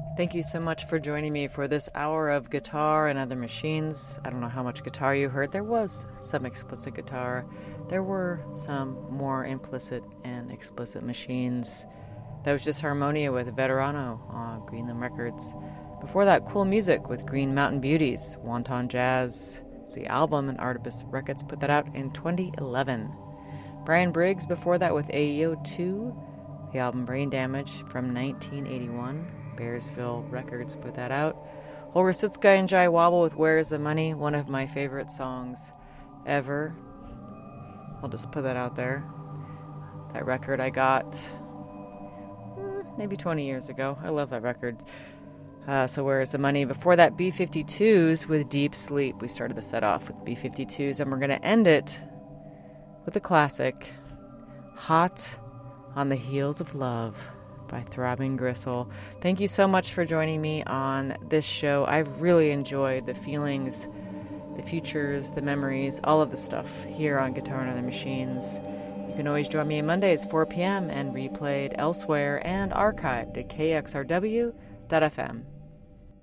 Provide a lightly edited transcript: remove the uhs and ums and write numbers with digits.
Thank you so much for joining me for this hour of guitar and other machines. I don't know how much guitar you heard. There was some explicit guitar. There were some more implicit and explicit machines. That was just Harmonia with Veterano on Greenland Records. Before that, Cool Music with Green Mountain Beauties, Wonton Jazz. It's the album, and Artibus Records put that out in 2011. Brian Briggs before that with AEO 2, the album Brain Damage from 1981. Bearsville Records put that out. Holger Sutska and Jai Wobble with Where's the Money, one of my favorite songs ever. I'll just put that out there. That record I got maybe 20 years ago. I love that record. So Where's the Money? Before that, B-52s with Deep Sleep. We started the set off with B-52s, and we're going to end it with a classic, Hot on the Heels of Love by Throbbing Gristle. Thank you so much for joining me on this show. I've really enjoyed the feelings, the futures, the memories, all of the stuff here on Guitar and Other Machines. You can always join me on Mondays, 4 p.m., and replayed elsewhere and archived at kxrw.fm.